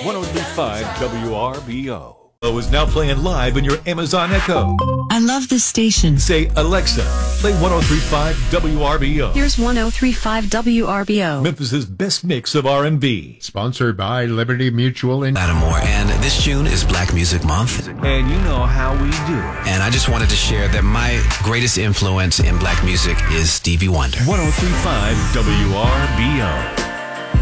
1035 WRBO. Is now playing live in your Amazon Echo. I love this station. Say, Alexa, play 1035 WRBO. Here's 1035 WRBO. Memphis's best mix of R&B. Sponsored by Liberty Mutual in Lattimore, and this June is Black Music Month. And you know how we do it. And I just wanted to share that my greatest influence in black music is Stevie Wonder. 1035 WRBO.